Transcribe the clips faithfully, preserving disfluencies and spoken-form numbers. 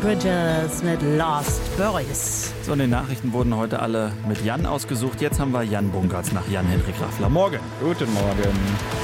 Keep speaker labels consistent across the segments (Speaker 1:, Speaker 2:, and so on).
Speaker 1: Bridges mit Lost Boys.
Speaker 2: So, in den Nachrichten wurden heute alle mit Jan ausgesucht. Jetzt haben wir Jan Bunkertz nach Jan-Henrik Raffler. Morgen.
Speaker 3: Guten Morgen.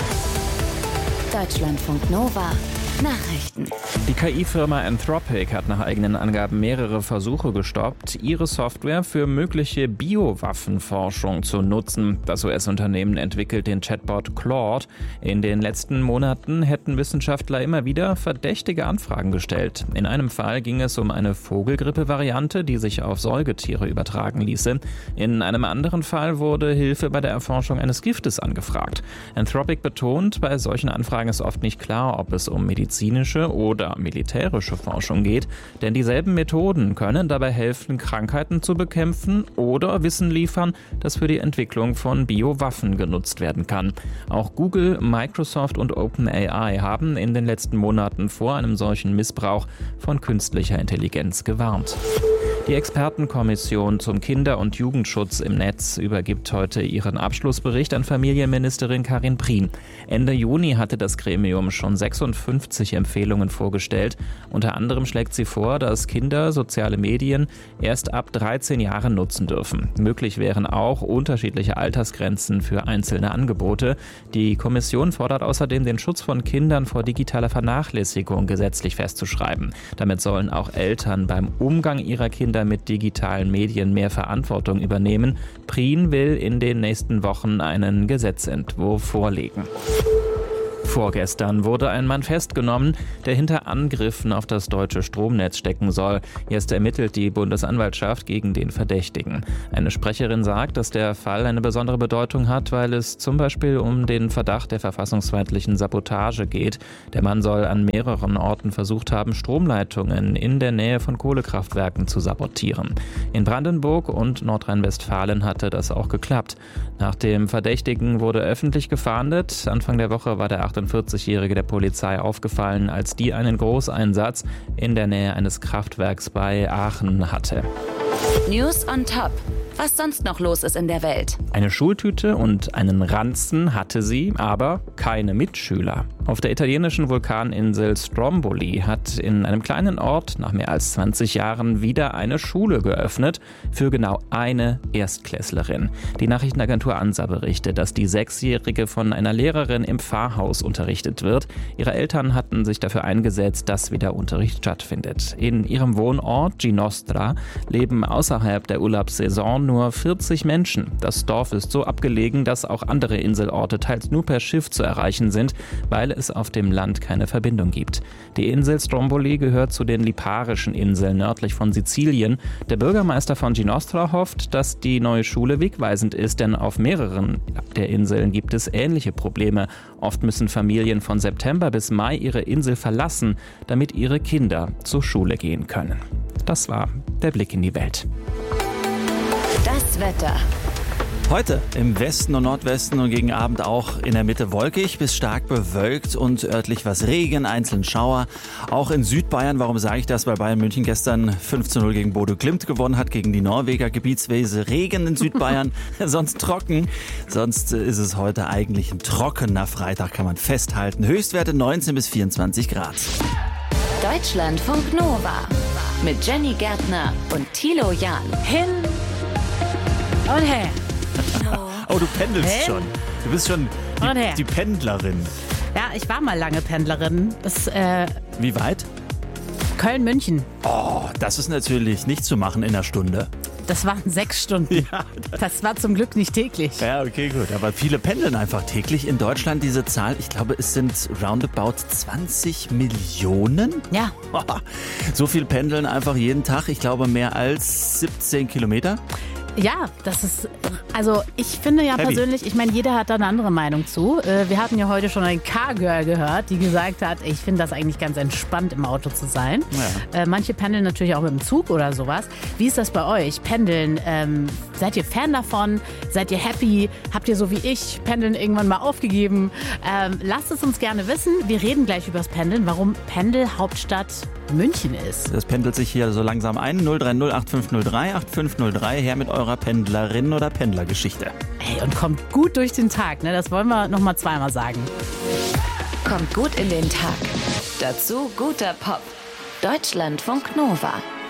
Speaker 4: Deutschlandfunk Nova. Nachrichten.
Speaker 3: Die K I-Firma Anthropic hat nach eigenen Angaben mehrere Versuche gestoppt, ihre Software für mögliche Biowaffenforschung zu nutzen. Das U S-Unternehmen entwickelt den Chatbot Claude. In den letzten Monaten hätten Wissenschaftler immer wieder verdächtige Anfragen gestellt. In einem Fall ging es um eine Vogelgrippe-Variante, die sich auf Säugetiere übertragen ließe. In einem anderen Fall wurde Hilfe bei der Erforschung eines Giftes angefragt. Anthropic betont, bei solchen Anfragen ist oft nicht klar, ob es um medizinische oder militärische Forschung geht, denn dieselben Methoden können dabei helfen, Krankheiten zu bekämpfen oder Wissen liefern, das für die Entwicklung von Biowaffen genutzt werden kann. Auch Google, Microsoft und OpenAI haben in den letzten Monaten vor einem solchen Missbrauch von künstlicher Intelligenz gewarnt. Die Expertenkommission zum Kinder- und Jugendschutz im Netz übergibt heute ihren Abschlussbericht an Familienministerin Karin Prien. Ende Juni hatte das Gremium schon sechsundfünfzig Empfehlungen vorgestellt. Unter anderem schlägt sie vor, dass Kinder soziale Medien erst ab dreizehn Jahren nutzen dürfen. Möglich wären auch unterschiedliche Altersgrenzen für einzelne Angebote. Die Kommission fordert außerdem, den Schutz von Kindern vor digitaler Vernachlässigung gesetzlich festzuschreiben. Damit sollen auch Eltern beim Umgang ihrer Kinder mit digitalen Medien mehr Verantwortung übernehmen. Prien will in den nächsten Wochen einen Gesetzentwurf vorlegen. Vorgestern wurde ein Mann festgenommen, der hinter Angriffen auf das deutsche Stromnetz stecken soll. Jetzt ermittelt die Bundesanwaltschaft gegen den Verdächtigen. Eine Sprecherin sagt, dass der Fall eine besondere Bedeutung hat, weil es zum Beispiel um den Verdacht der verfassungsfeindlichen Sabotage geht. Der Mann soll an mehreren Orten versucht haben, Stromleitungen in der Nähe von Kohlekraftwerken zu sabotieren. In Brandenburg und Nordrhein-Westfalen hatte das auch geklappt. Nach dem Verdächtigen wurde öffentlich gefahndet. Anfang der Woche war der achtundvierzigjährige der Polizei aufgefallen, als die einen Großeinsatz in der Nähe eines Kraftwerks bei Aachen hatte.
Speaker 4: News on Top. Was sonst noch los ist in der Welt.
Speaker 3: Eine Schultüte und einen Ranzen hatte sie, aber keine Mitschüler. Auf der italienischen Vulkaninsel Stromboli hat in einem kleinen Ort nach mehr als zwanzig Jahren wieder eine Schule geöffnet für genau eine Erstklässlerin. Die Nachrichtenagentur ANSA berichtet, dass die Sechsjährige von einer Lehrerin im Pfarrhaus unterrichtet wird. Ihre Eltern hatten sich dafür eingesetzt, dass wieder Unterricht stattfindet. In ihrem Wohnort Ginostra leben außerhalb der Urlaubssaison nur vierzig Menschen. Das Dorf ist so abgelegen, dass auch andere Inselorte teils nur per Schiff zu erreichen sind, weil es auf dem Land keine Verbindung gibt. Die Insel Stromboli gehört zu den Liparischen Inseln nördlich von Sizilien. Der Bürgermeister von Ginostra hofft, dass die neue Schule wegweisend ist, denn auf mehreren der Inseln gibt es ähnliche Probleme. Oft müssen Familien von September bis Mai ihre Insel verlassen, damit ihre Kinder zur Schule gehen können. Das war der Blick in die Welt.
Speaker 4: Das Wetter.
Speaker 2: Heute im Westen und Nordwesten und gegen Abend auch in der Mitte wolkig bis stark bewölkt und örtlich was Regen, einzeln Schauer. Auch in Südbayern, warum sage ich das? Weil Bayern München gestern fünf zu null gegen Bodo Glimt gewonnen hat, gegen die Norweger. Gebietsweise Regen in Südbayern, sonst trocken. Sonst ist es heute eigentlich ein trockener Freitag, kann man festhalten. Höchstwerte neunzehn bis vierundzwanzig Grad.
Speaker 4: Deutschlandfunk Nova mit Jenny Gärtner und Thilo Jahn.
Speaker 1: Hin und her.
Speaker 2: Oh, du pendelst
Speaker 1: Hä?
Speaker 2: schon. Du bist schon
Speaker 1: Und her.
Speaker 2: die, die Pendlerin.
Speaker 1: Ja, ich war mal lange Pendlerin. Das äh,
Speaker 2: Wie weit?
Speaker 1: Köln-München.
Speaker 2: Oh, das ist natürlich nicht zu machen in einer Stunde.
Speaker 1: Das waren sechs Stunden.
Speaker 2: Ja,
Speaker 1: Das war zum Glück nicht täglich.
Speaker 2: Ja, okay, gut. Aber viele pendeln einfach täglich. In Deutschland diese Zahl, ich glaube, es sind roundabout zwanzig Millionen.
Speaker 1: Ja.
Speaker 2: So viel pendeln einfach jeden Tag. Ich glaube, mehr als siebzehn Kilometer.
Speaker 1: Ja, das ist, also ich finde ja
Speaker 2: Heavy.
Speaker 1: persönlich, ich meine, jeder hat da eine andere Meinung zu. Äh, Wir hatten ja heute schon ein Car-Girl gehört, die gesagt hat, ich finde das eigentlich ganz entspannt, im Auto zu sein.
Speaker 2: Ja.
Speaker 1: Äh, Manche pendeln natürlich auch mit dem Zug oder sowas. Wie ist das bei euch? Pendeln, ähm, seid ihr Fan davon? Seid ihr happy? Habt ihr so wie ich Pendeln irgendwann mal aufgegeben? Ähm, lasst es uns gerne wissen. Wir reden gleich übers Pendeln, warum Pendelhauptstadt München ist.
Speaker 2: Das pendelt sich hier so langsam ein. null drei null acht fünf null drei acht fünf null drei. Her mit eurer Pendlerin- oder Pendlergeschichte.
Speaker 1: Hey, und kommt gut durch den Tag, ne? Das wollen wir noch mal zweimal sagen.
Speaker 4: Kommt gut in den Tag. Dazu guter Pop. Deutschlandfunk Nova.